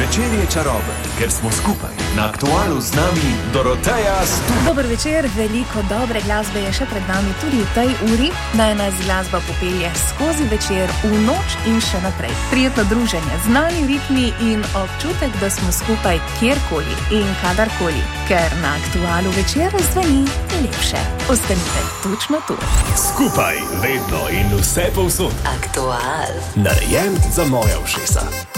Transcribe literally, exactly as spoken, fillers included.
Večer je čaroben, ker smo skupaj. Na Aktualu z nami Doroteja Stup. Dober večer, veliko dobre glasbe je še pred nami tudi v tej uri. Naj nas glasba popelje skozi večer, v noč in še naprej. Prijetno druženje, znani ritmi in občutek, da smo skupaj kjerkoli in kadarkoli, ker na Aktualu večer zveni lepše. Ostanite točno tu. Skupaj, vedno in vse povsod. Aktual. Narejen za moja ušesa.